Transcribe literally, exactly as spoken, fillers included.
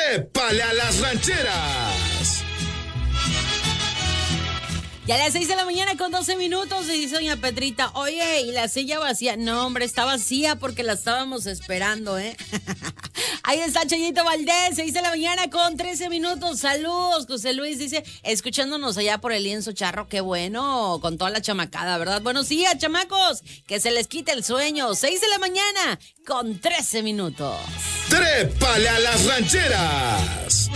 Trépale a las rancheras. Ya a las seis de la mañana con doce minutos y dice doña Petrita, oye, ¿y la silla vacía? No, hombre, está vacía porque la estábamos esperando, ¿eh? Ahí está Chayito Valdés, seis de la mañana con trece minutos. Saludos, José Luis dice, escuchándonos allá por el lienzo charro, qué bueno, con toda la chamacada, ¿verdad? Buenos días, chamacos, que se les quite el sueño. seis de la mañana con trece minutos. Trépale a las rancheras.